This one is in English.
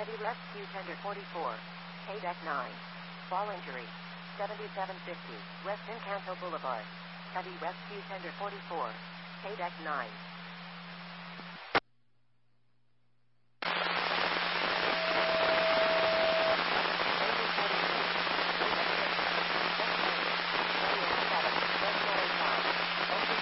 Heavy rescue tender 44. KDEC 9. Fall injury. 7750. West Encanto Boulevard. Heavy rescue tender 44. KDEC 9.